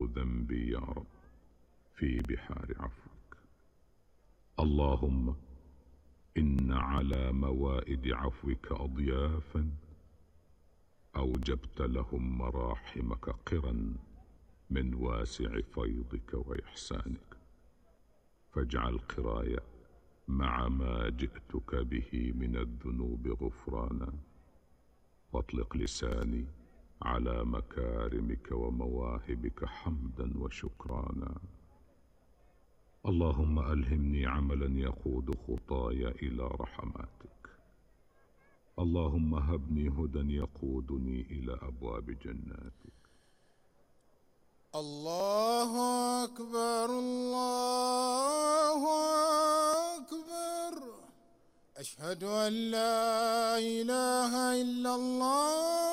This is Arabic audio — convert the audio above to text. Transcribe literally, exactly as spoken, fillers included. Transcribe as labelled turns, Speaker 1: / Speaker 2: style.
Speaker 1: ذنبي يا رب في بحار عفوك. اللهم إن على موائد عفوك أضيافا أوجبت لهم مراحمك قرا من واسع فيضك وإحسانك، فاجعل قراي مع ما جئتك به من الذنوب غفرانا، واطلق لساني على مكارمك ومواهبك حمدا وشكرانا. اللهم ألهمني عملا يقود خطاي إلى رحماتك. اللهم هبني هدى يقودني إلى أبواب جناتك.
Speaker 2: الله أكبر الله أكبر، أشهد أن لا إله إلا الله